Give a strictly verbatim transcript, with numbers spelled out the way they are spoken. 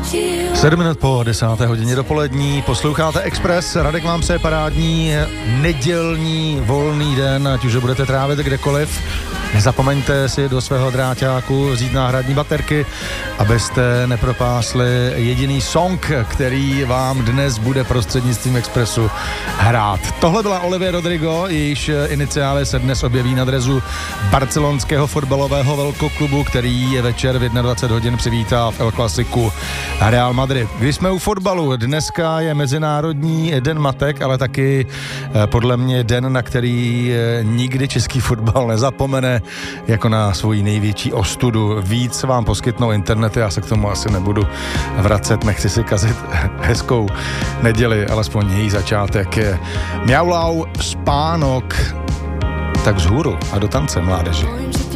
Sedm minut po desáté hodině dopolední, posloucháte Express, Radek vám přeje parádní nedělní volný den, ať už budete trávit kdekoliv. Nezapomeňte si do svého dráťáku vzít náhradní baterky, abyste nepropásli jediný song, který vám dnes bude prostřednictvím Expressu hrát. Tohle byla Olivia Rodrigo, jejíž iniciály se dnes objeví na dresu barcelonského fotbalového velkoklubu, který je večer v dvacet jedna hodin přivítá v El Clasicu Real Madrid. Když jsme u fotbalu, dneska je Mezinárodní den matek, ale taky podle mě den, na který nikdy český fotbal nezapomene, jako na svoji největší ostudu. Víc vám poskytnou internety, já se k tomu asi nebudu vracet, nechci si kazit hezkou neděli, alespoň její začátek je Mjaulau, Spánok, tak vzhůru a do tance, mládeži.